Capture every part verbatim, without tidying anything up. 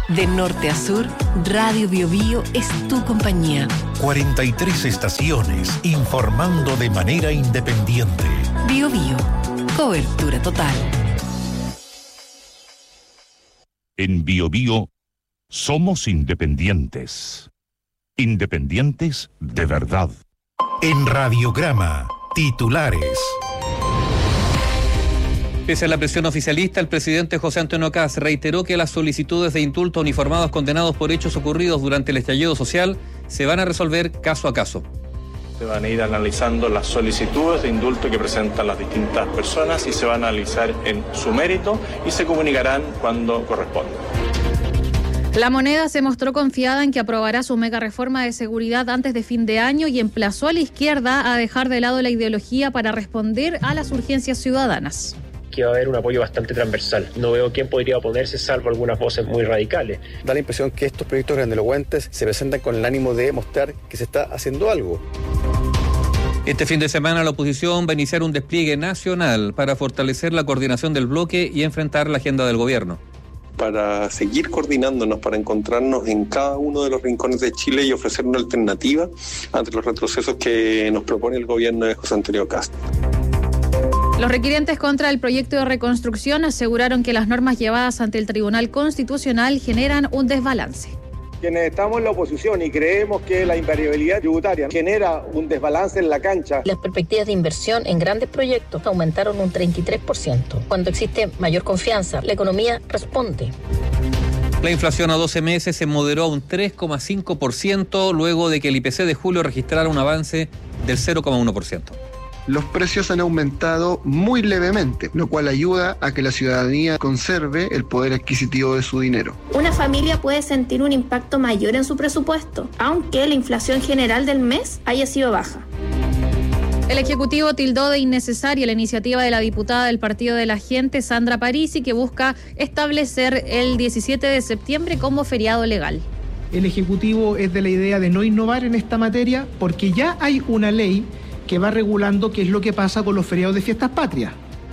De norte a sur, Radio Biobío es tu compañía. cuarenta y tres estaciones informando de manera independiente. Biobío, cobertura total. En Biobío somos independientes. Independientes de verdad. En Radiograma, titulares. Pese a la presión oficialista, el presidente José Antonio Kast reiteró que las solicitudes de indulto a uniformados condenados por hechos ocurridos durante el estallido social se van a resolver caso a caso. Se van a ir analizando las solicitudes de indulto que presentan las distintas personas y se van a analizar en su mérito y se comunicarán cuando corresponda. La Moneda se mostró confiada en que aprobará su mega reforma de seguridad antes de fin de año y emplazó a la izquierda a dejar de lado la ideología para responder a las urgencias ciudadanas. Que va a haber un apoyo bastante transversal. No veo quién podría oponerse, salvo algunas voces muy radicales. Da la impresión que estos proyectos grandilocuentes se presentan con el ánimo de mostrar que se está haciendo algo. Este fin de semana la oposición va a iniciar un despliegue nacional para fortalecer la coordinación del bloque y enfrentar la agenda del gobierno. Para seguir coordinándonos, para encontrarnos en cada uno de los rincones de Chile y ofrecer una alternativa ante los retrocesos que nos propone el gobierno de José Antonio Kast. Los requirientes contra el proyecto de reconstrucción aseguraron que las normas llevadas ante el Tribunal Constitucional generan un desbalance. Quienes estamos en la oposición y creemos que la invariabilidad tributaria genera un desbalance en la cancha. Las perspectivas de inversión en grandes proyectos aumentaron un treinta y tres por ciento. Cuando existe mayor confianza, la economía responde. La inflación a doce meses se moderó a un tres coma cinco por ciento luego de que el I P C de julio registrara un avance del cero coma uno por ciento. Los precios han aumentado muy levemente, lo cual ayuda a que la ciudadanía conserve el poder adquisitivo de su dinero. Una familia puede sentir un impacto mayor en su presupuesto, aunque la inflación general del mes haya sido baja. El Ejecutivo tildó de innecesaria la iniciativa de la diputada del Partido de la Gente, Sandra Parisi, que busca establecer el diecisiete de septiembre como feriado legal. El Ejecutivo es de la idea de no innovar en esta materia porque ya hay una ley que va regulando qué es lo que pasa con los feriados de fiestas patrias.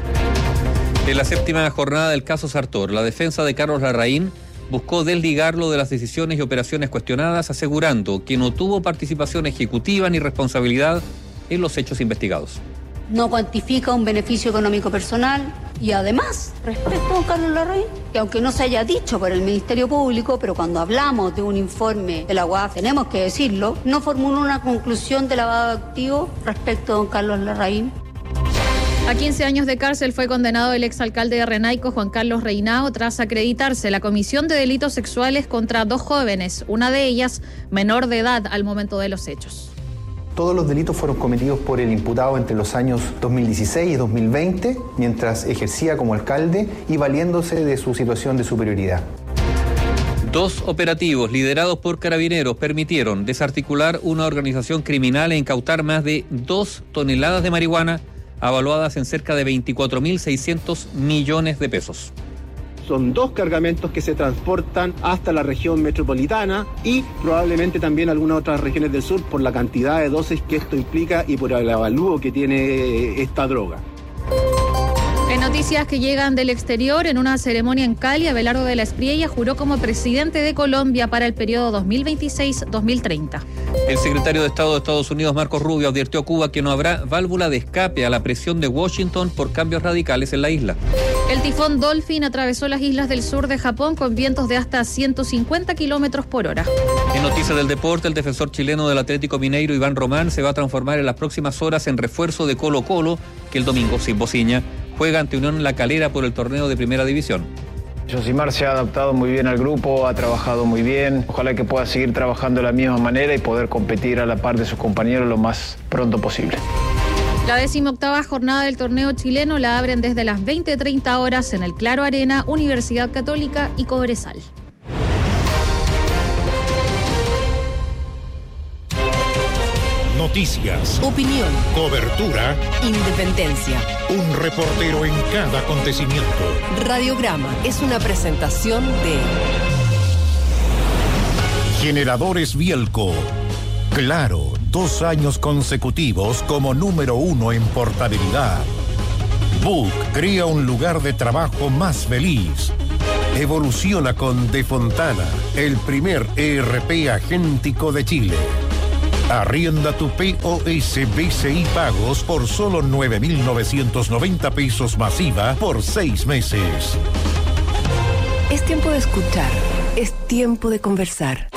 En la séptima jornada del caso Sartor, la defensa de Carlos Larraín buscó desligarlo de las decisiones y operaciones cuestionadas, asegurando que no tuvo participación ejecutiva ni responsabilidad en los hechos investigados. No cuantifica un beneficio económico personal y además, respecto a don Carlos Larraín, que aunque no se haya dicho por el Ministerio Público, pero cuando hablamos de un informe de la U A F tenemos que decirlo, no formuló una conclusión de lavado de activos respecto a don Carlos Larraín. A quince años de cárcel fue condenado el exalcalde de Renaico, Juan Carlos Reinao, tras acreditarse la comisión de delitos sexuales contra dos jóvenes, una de ellas menor de edad al momento de los hechos. Todos los delitos fueron cometidos por el imputado entre los años dos mil dieciséis y dos mil veinte, mientras ejercía como alcalde y valiéndose de su situación de superioridad. Dos operativos liderados por carabineros permitieron desarticular una organización criminal e incautar más de dos toneladas de marihuana, avaluadas en cerca de veinticuatro mil seiscientos millones de pesos. Son dos cargamentos que se transportan hasta la región metropolitana y probablemente también algunas otras regiones del sur por la cantidad de dosis que esto implica y por el avalúo que tiene esta droga. En noticias que llegan del exterior, en una ceremonia en Cali, Abelardo de la Espriella juró como presidente de Colombia para el periodo dos mil veintiséis a dos mil treinta. El secretario de Estado de Estados Unidos, Marco Rubio, advirtió a Cuba que no habrá válvula de escape a la presión de Washington por cambios radicales en la isla. El tifón Dolphin atravesó las islas del sur de Japón con vientos de hasta ciento cincuenta kilómetros por hora. En noticias del deporte, el defensor chileno del Atlético Mineiro, Iván Román, se va a transformar en las próximas horas en refuerzo de Colo-Colo, que el domingo, sin bociña, juega ante Unión La Calera por el torneo de Primera División. Josimar se ha adaptado muy bien al grupo, ha trabajado muy bien. Ojalá que pueda seguir trabajando de la misma manera y poder competir a la par de sus compañeros lo más pronto posible. La decimoctava jornada del torneo chileno la abren desde las veinte treinta horas en el Claro Arena, Universidad Católica y Cobresal. Noticias, opinión, cobertura, independencia. Un reportero en cada acontecimiento. Radiograma es una presentación de Generadores Bielco. Claro, dos años consecutivos como número uno en portabilidad. Book crea un lugar de trabajo más feliz. Evoluciona con De Fontana, el primer E R P agéntico de Chile. Arrienda tu P O S B C I Pagos por solo nueve mil novecientos noventa pesos masiva por seis meses. Es tiempo de escuchar, es tiempo de conversar.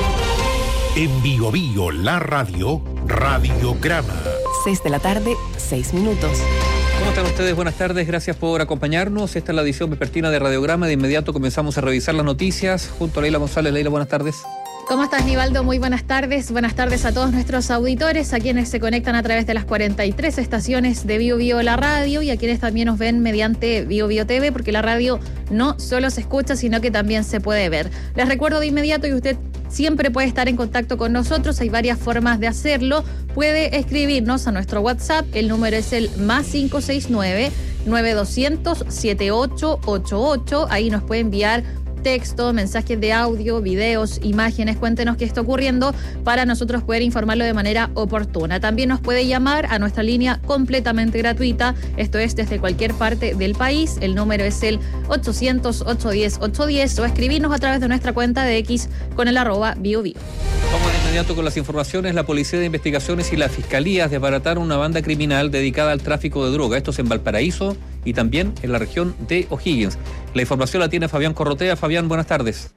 En Bio Bio, la radio, Radiograma. Seis de la tarde, seis minutos. ¿Cómo están ustedes? Buenas tardes, gracias por acompañarnos. Esta es la edición vespertina de Radiograma. De inmediato comenzamos a revisar las noticias junto a Leila González. Leila, buenas tardes. ¿Cómo estás, Nivaldo? Muy buenas tardes. Buenas tardes a todos nuestros auditores, a quienes se conectan a través de las cuarenta y tres estaciones de Bio Bio la radio y a quienes también nos ven mediante Bio Bio T V, porque la radio no solo se escucha, sino que también se puede ver. Les recuerdo de inmediato que usted siempre puede estar en contacto con nosotros. Hay varias formas de hacerlo. Puede escribirnos a nuestro WhatsApp. El número es el más cinco seis nueve, nueve dos cero cero, siete ocho ocho ocho. Ahí nos puede enviar texto, mensajes de audio, videos, imágenes. Cuéntenos qué está ocurriendo para nosotros poder informarlo de manera oportuna. También nos puede llamar a nuestra línea completamente gratuita, esto es desde cualquier parte del país. El número es el ochocientos, ochocientos diez, ochocientos diez o escribirnos a través de nuestra cuenta de X con el arroba Bio Bio. Vamos de inmediato con las informaciones. La Policía de Investigaciones y la Fiscalía desbarataron una banda criminal dedicada al tráfico de droga. Esto es en Valparaíso y también en la región de O'Higgins. La información la tiene Fabián Corrotea. Fabián, buenas tardes.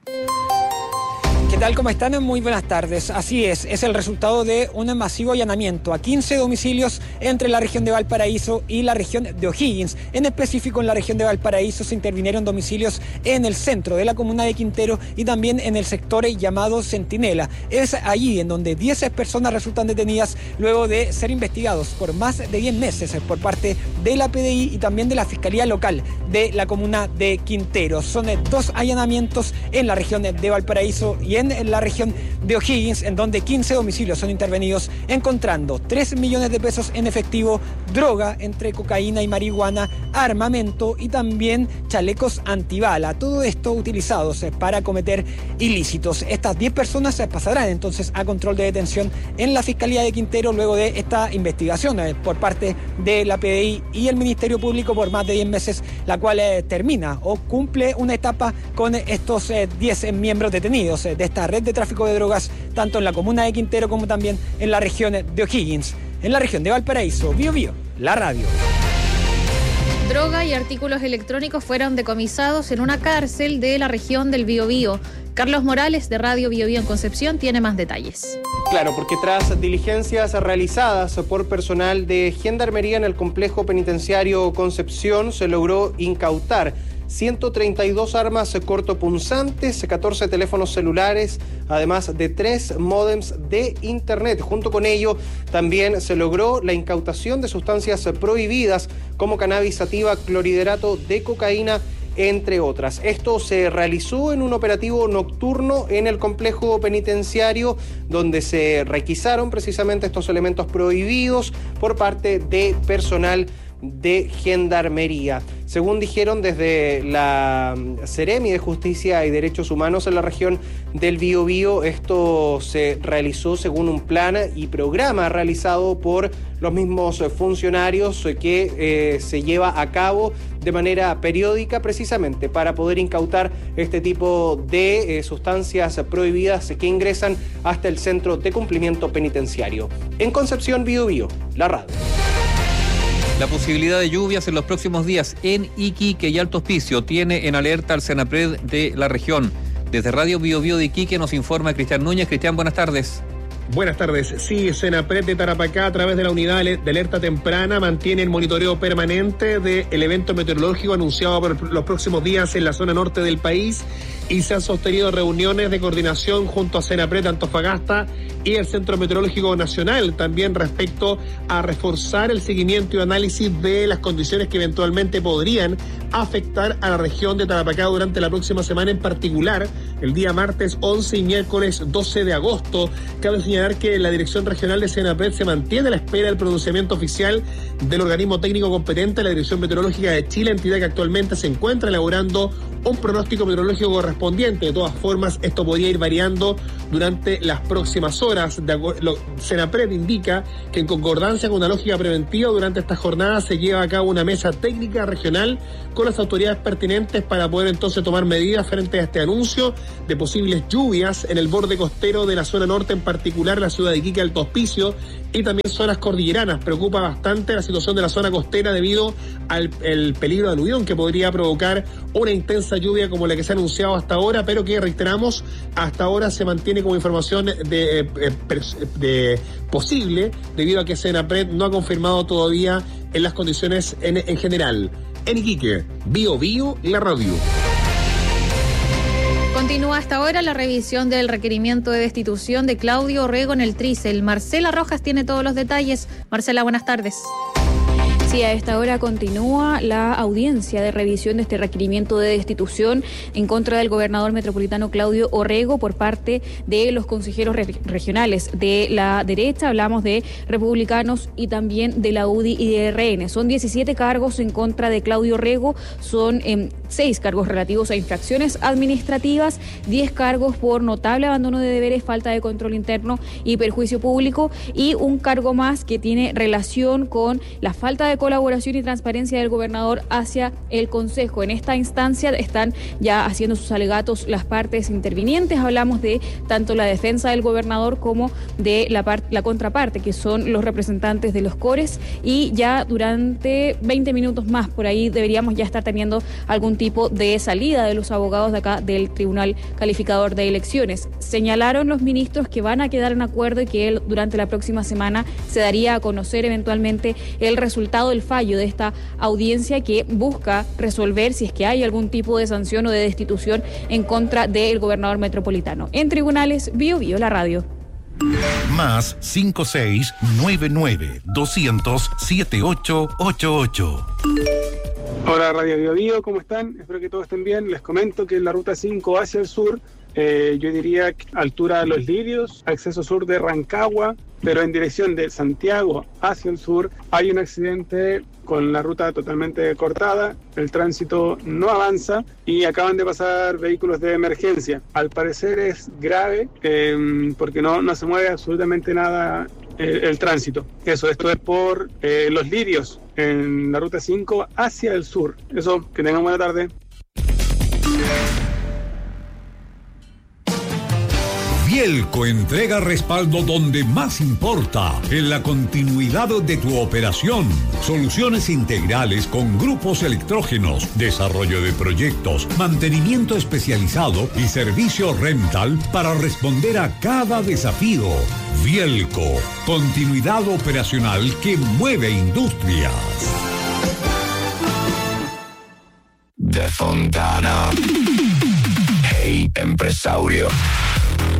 ¿Qué tal? ¿Cómo están? Muy buenas tardes. Así es, es el resultado de un masivo allanamiento a quince domicilios entre la región de Valparaíso y la región de O'Higgins. En específico, en la región de Valparaíso se intervinieron domicilios en el centro de la comuna de Quintero y también en el sector llamado Centinela. Es allí en donde diez personas resultan detenidas luego de ser investigados por más de diez meses por parte de la P D I y también de la Fiscalía Local de la comuna de Quintero. Son dos allanamientos en la región de Valparaíso y en en la región de O'Higgins, en donde quince domicilios son intervenidos, encontrando tres millones de pesos en efectivo, droga entre cocaína y marihuana, armamento y también chalecos antibala. Todo esto utilizados para cometer ilícitos. Estas diez personas pasarán entonces a control de detención en la Fiscalía de Quintero luego de esta investigación por parte de la P D I y el Ministerio Público por más de diez meses, la cual eh, termina o cumple una etapa con estos eh, diez miembros detenidos eh, de esta red de tráfico de drogas, tanto en la comuna de Quintero como también en la región de O'Higgins. En la región de Valparaíso, Bio Bio, la radio. Droga y artículos electrónicos fueron decomisados en una cárcel de la región del Biobío. Carlos Morales, de Radio Bio Bio en Concepción, tiene más detalles. Claro, porque tras diligencias realizadas por personal de Gendarmería en el complejo penitenciario Concepción, se logró incautar ciento treinta y dos armas cortopunzantes, catorce teléfonos celulares, además de tres módems de internet. Junto con ello, también se logró la incautación de sustancias prohibidas como cannabis sativa, clorhidrato de cocaína, entre otras. Esto se realizó en un operativo nocturno en el complejo penitenciario, donde se requisaron precisamente estos elementos prohibidos por parte de personal de Gendarmería. Según dijeron desde la Seremi de Justicia y Derechos Humanos en la región del Biobío, esto se realizó según un plan y programa realizado por los mismos funcionarios que eh, se lleva a cabo de manera periódica precisamente para poder incautar este tipo de eh, sustancias prohibidas que ingresan hasta el centro de cumplimiento penitenciario. En Concepción, Biobío, la radio. La posibilidad de lluvias en los próximos días en Iquique y Alto Hospicio tiene en alerta al Senapred de la región. Desde Radio Bio Bio de Iquique nos informa Cristian Núñez. Cristian, buenas tardes. Buenas tardes. Sí, Senapred de Tarapacá, a través de la unidad de alerta temprana, mantiene el monitoreo permanente del evento meteorológico anunciado por los próximos días en la zona norte del país, y se han sostenido reuniones de coordinación junto a Senapred Antofagasta y el Centro Meteorológico Nacional, también respecto a reforzar el seguimiento y análisis de las condiciones que eventualmente podrían afectar a la región de Tarapacá durante la próxima semana, en particular el día martes once y miércoles doce de agosto. Cabe señalar que la Dirección Regional de Senapred se mantiene a la espera del pronunciamiento oficial del organismo técnico competente, la Dirección Meteorológica de Chile, entidad que actualmente se encuentra elaborando un pronóstico meteorológico correspondiente. De todas formas, esto podría ir variando durante las próximas horas. De lo, Senapred indica que en concordancia con una lógica preventiva, durante esta jornada se lleva a cabo una mesa técnica regional con las autoridades pertinentes para poder entonces tomar medidas frente a este anuncio de posibles lluvias en el borde costero de la zona norte, en particular la ciudad de Iquique, Alto Hospicio, y también zonas cordilleranas. Preocupa bastante la situación de la zona costera debido al el peligro de aluvión que podría provocar una intensa lluvia como la que se ha anunciado hasta ahora, pero que, reiteramos, hasta ahora se mantiene como información de, de, de posible, debido a que Senapred no ha confirmado todavía en las condiciones en, en general. En Iquique, Bio Bio, la radio. Continúa hasta ahora la revisión del requerimiento de destitución de Claudio Orrego en el Trisel. Marcela Rojas tiene todos los detalles. Marcela, buenas tardes. Sí, a esta hora continúa la audiencia de revisión de este requerimiento de destitución en contra del gobernador metropolitano Claudio Orrego por parte de los consejeros re- regionales de la derecha. Hablamos de republicanos y también de la U D I y de R N. Son diecisiete cargos en contra de Claudio Orrego, son eh, seis cargos relativos a infracciones administrativas, diez cargos por notable abandono de deberes, falta de control interno y perjuicio público, y un cargo más que tiene relación con la falta de colaboración y transparencia del gobernador hacia el Consejo. En esta instancia están ya haciendo sus alegatos las partes intervinientes. Hablamos de tanto la defensa del gobernador como de la, part- la contraparte, que son los representantes de los cores, y ya durante veinte minutos más por ahí deberíamos ya estar teniendo algún tipo de salida de los abogados de acá del Tribunal Calificador de Elecciones. Señalaron los ministros que van a quedar en acuerdo y que él, durante la próxima semana se daría a conocer eventualmente el resultado el fallo de esta audiencia que busca resolver si es que hay algún tipo de sanción o de destitución en contra del gobernador metropolitano. En tribunales, Bio Bio, la radio. Más cinco seis nueve nueve doscientos siete ocho ocho ocho. Hola Radio Bio Bio, ¿cómo están? Espero que todos estén bien. Les comento que en la ruta cinco hacia el sur, eh, yo diría altura de Los Lirios, acceso sur de Rancagua, pero en dirección de Santiago hacia el sur hay un accidente con la ruta totalmente cortada, el tránsito no avanza y acaban de pasar vehículos de emergencia. Al parecer es grave eh, porque no, no se mueve absolutamente nada el, el tránsito. Eso, esto es por eh, Los Lirios, en la ruta cinco hacia el sur. Eso, que tengan buena tarde. Vielco entrega respaldo donde más importa, en la continuidad de tu operación. Soluciones integrales con grupos electrógenos, desarrollo de proyectos, mantenimiento especializado y servicio rental para responder a cada desafío. Vielco, continuidad operacional que mueve industrias. De Fontana. Hey, empresario.